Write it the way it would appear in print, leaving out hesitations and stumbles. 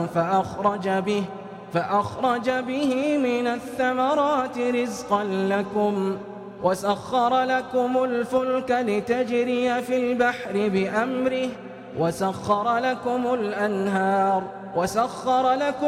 فأخرج به من الثمرات رزقا لكم وسخر لكم الفلك لتجري في البحر بأمره وسخر لكم الأنهار وسخر لكم